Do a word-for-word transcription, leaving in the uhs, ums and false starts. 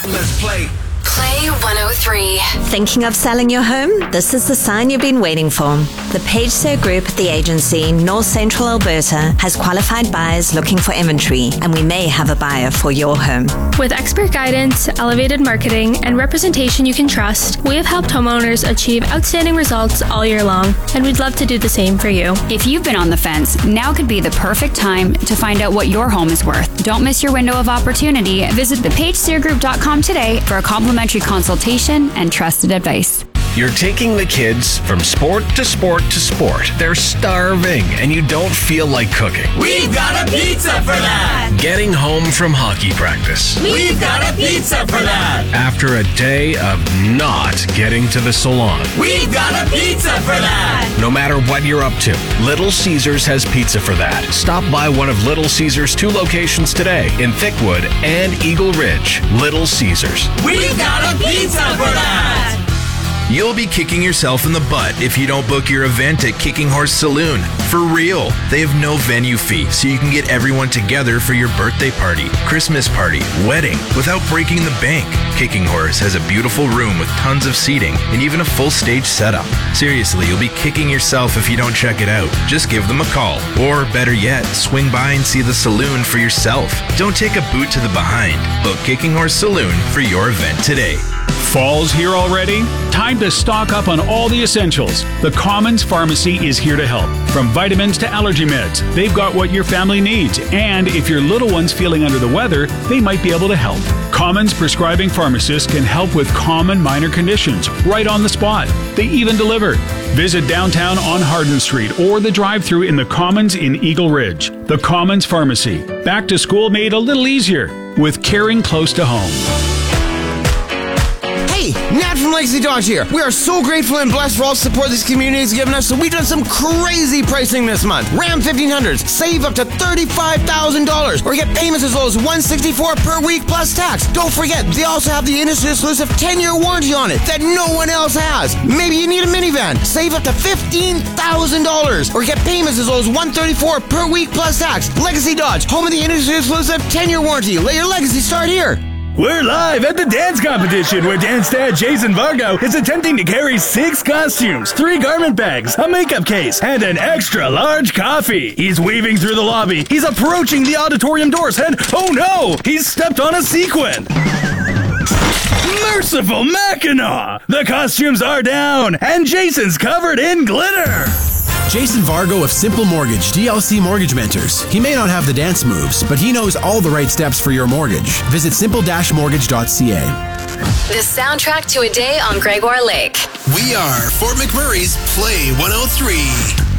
Let's play. Play one oh three. Thinking of selling your home? This is the sign you've been waiting for. The PageSir Group, the agency, North Central Alberta, has qualified buyers looking for inventory, and we may have a buyer for your home. With expert guidance, elevated marketing, and representation you can trust, we have helped homeowners achieve outstanding results all year long, and we'd love to do the same for you. If you've been on the fence, now could be the perfect time to find out what your home is worth. Don't miss your window of opportunity. Visit the page sir group dot com today for a complimentary consultation and trusted advice. You're taking the kids from sport to sport to sport. They're starving and you don't feel like cooking. We've got a pizza for that. Getting home from hockey practice. We've got a pizza for that. After a day of not getting to the salon. We've got a pizza for that. No matter what you're up to, Little Caesars has pizza for that. Stop by one of Little Caesars' two locations today in Thickwood and Eagle Ridge. Little Caesars. We've got a pizza for that. You'll be kicking yourself in the butt if you don't book your event at Kicking Horse Saloon. For real, they have no venue fee, so you can get everyone together for your birthday party, Christmas party, wedding, without breaking the bank. Kicking Horse has a beautiful room with tons of seating and even a full stage setup. Seriously, you'll be kicking yourself if you don't check it out. Just give them a call, or better yet, swing by and see the saloon for yourself. Don't take a boot to the behind. Book Kicking Horse Saloon for your event today. Fall's here already? Time to stock up on all the essentials. The Commons Pharmacy is here to help. From vitamins to allergy meds, they've got what your family needs. And if your little one's feeling under the weather, they might be able to help. Commons prescribing pharmacists can help with common minor conditions right on the spot. They even deliver. Visit downtown on Hardin Street or the drive-thru in the Commons in Eagle Ridge. The Commons Pharmacy. Back to school made a little easier with caring close to home. Hey, Nat from Legacy Dodge here. We are so grateful and blessed for all the support this community has given us, so we've done some crazy pricing this month. Ram fifteen hundreds, save up to thirty-five thousand dollars, or get payments as low as one hundred sixty-four dollars per week plus tax. Don't forget, they also have the industry-exclusive ten-year warranty on it that no one else has. Maybe you need a minivan. Save up to fifteen thousand dollars, or get payments as low as one hundred thirty-four dollars per week plus tax. Legacy Dodge, home of the industry-exclusive ten-year warranty. Let your legacy start here. We're live at the dance competition where dance dad Jason Vargo is attempting to carry six costumes, three garment bags, a makeup case, and an extra large coffee. He's weaving through the lobby. He's approaching the auditorium doors and, oh no, he's stepped on a sequin. Merciful Mackinac! The costumes are down and Jason's covered in glitter. Jason Vargo of Simple Mortgage, D L C Mortgage Mentors. He may not have the dance moves, but he knows all the right steps for your mortgage. Visit simple dash mortgage dot c a. The soundtrack to a day on Gregoire Lake. We are Fort McMurray's Play one oh three.